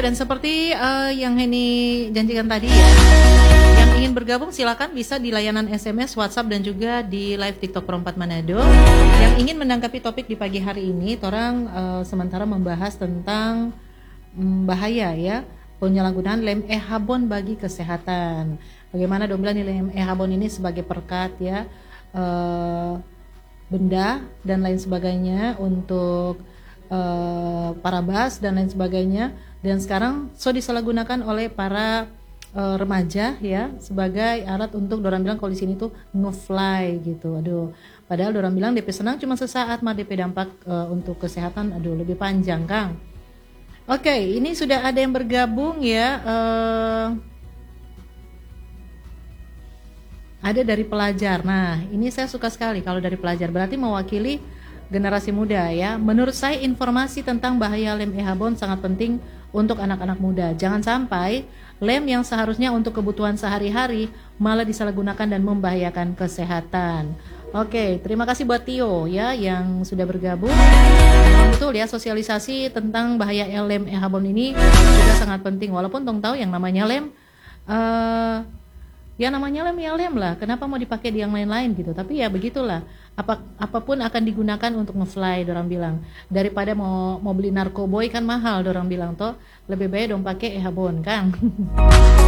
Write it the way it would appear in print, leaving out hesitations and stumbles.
dan seperti yang Heni janjikan tadi ya, yang ingin bergabung silakan bisa di layanan SMS, WhatsApp dan juga di live TikTok Perempat Manado. Yang ingin menanggapi topik di pagi hari ini, orang sementara membahas tentang bahaya ya penyalahgunaan lem e-habon bagi kesehatan. Bagaimana dong bilang lem e-habon ini sebagai perkat ya, benda dan lain sebagainya untuk parabas dan lain sebagainya, dan sekarang disalahgunakan oleh para remaja ya sebagai alat untuk dorang bilang kalau di sini tuh nge-fly gitu. Aduh, padahal dorang bilang DP senang cuma sesaat, mah DP dampak untuk kesehatan aduh lebih panjang, Kang. Oke, ini sudah ada yang bergabung ya. Ada dari pelajar. Nah, ini saya suka sekali kalau dari pelajar, berarti mewakili generasi muda ya. Menurut saya informasi tentang bahaya lem e-habon sangat penting untuk anak-anak muda. Jangan sampai lem yang seharusnya untuk kebutuhan sehari-hari malah disalahgunakan dan membahayakan kesehatan. Oke, terima kasih buat Tio ya yang sudah bergabung. Memang betul ya, sosialisasi tentang bahaya lem e-habon ini juga sangat penting. Walaupun Tong tahu yang namanya lem ya namanya lem ya lem lah, kenapa mau dipakai di yang lain-lain gitu. Tapi ya begitulah, apapun akan digunakan untuk nge-fly, dorang bilang. Daripada mau beli narkoboy kan mahal, dorang bilang toh lebih baik dong pakai e-habon kan.